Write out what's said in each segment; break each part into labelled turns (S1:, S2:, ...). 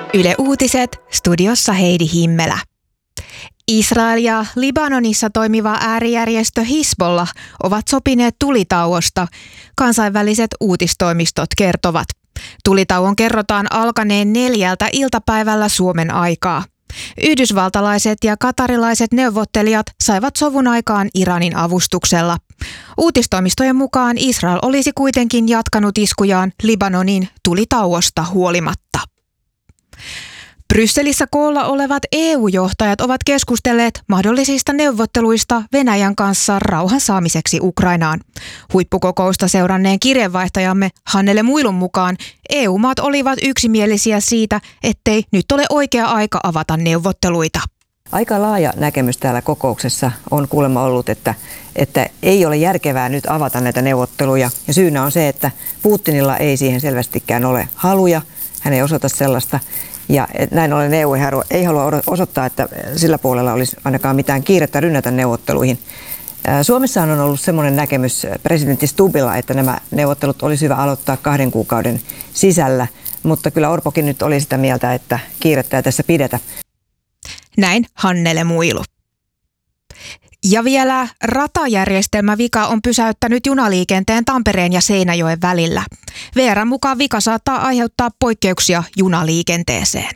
S1: Yle Uutiset, studiossa Heidi Himmelä. Israel ja Libanonissa toimiva äärijärjestö Hizbollah ovat sopineet tulitauosta, kansainväliset uutistoimistot kertovat. Tulitauon kerrotaan alkaneen 4 iltapäivällä Suomen aikaa. Yhdysvaltalaiset ja katarilaiset neuvottelijat saivat sovun aikaan Iranin avustuksella. Uutistoimistojen mukaan Israel olisi kuitenkin jatkanut iskujaan Libanonin tulitauosta huolimatta. Brysselissä koolla olevat EU-johtajat ovat keskustelleet mahdollisista neuvotteluista Venäjän kanssa rauhan saamiseksi Ukrainaan. Huippukokousta seuranneen kirjeenvaihtajamme Hannele Muilun mukaan EU-maat olivat yksimielisiä siitä, ettei nyt ole oikea aika avata neuvotteluita.
S2: Aika laaja näkemys täällä kokouksessa on kuulemma ollut, että ei ole järkevää nyt avata näitä neuvotteluja. Ja syynä on se, että Putinilla ei siihen selvästikään ole haluja, hän ei osoita sellaista. Ja näin ollen EU ei halua osoittaa, että sillä puolella olisi ainakaan mitään kiirettä rynnätä neuvotteluihin. Suomessa on ollut semmoinen näkemys presidentti Stubbilla, että nämä neuvottelut olisi hyvä aloittaa 2 kuukauden sisällä, mutta kyllä Orpokin nyt oli sitä mieltä, että kiirettä ei tässä pidetä.
S1: Näin Hannele Muilu. Ja vielä ratajärjestelmävika on pysäyttänyt junaliikenteen Tampereen ja Seinäjoen välillä. VR:n mukaan vika saattaa aiheuttaa poikkeuksia junaliikenteeseen.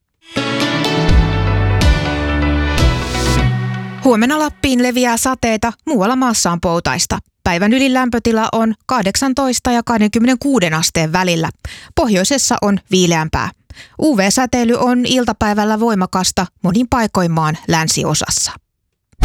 S1: Huomenna Lappiin leviää sateita, muualla maassa on poutaista. Päivän ylin lämpötila on 18 ja 26 asteen välillä. Pohjoisessa on viileämpää. UV-säteily on iltapäivällä voimakasta monin paikoin maan länsiosassa.